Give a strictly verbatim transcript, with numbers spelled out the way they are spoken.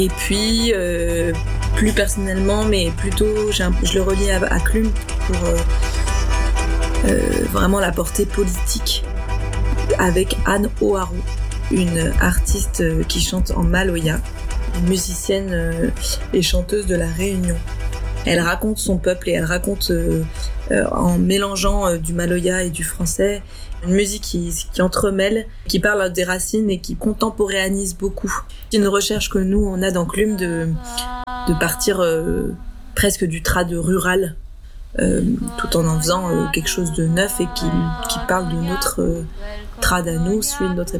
Et puis, euh, plus personnellement, mais plutôt, j'ai un, je le relie à, à Clum pour euh, euh, vraiment la portée politique avec Anne O'Harou, une artiste qui chante en maloya, une musicienne euh, et chanteuse de la Réunion. Elle raconte son peuple et elle raconte euh, euh, en mélangeant euh, du maloya et du français, une musique qui, qui entremêle, qui parle des racines et qui contemporanéise beaucoup. C'est une recherche que nous, on a dans Clum de, de partir euh, presque du trad rural, euh, tout en en faisant euh, quelque chose de neuf et qui, qui parle de notre euh, trad à nous, celui de notre époque.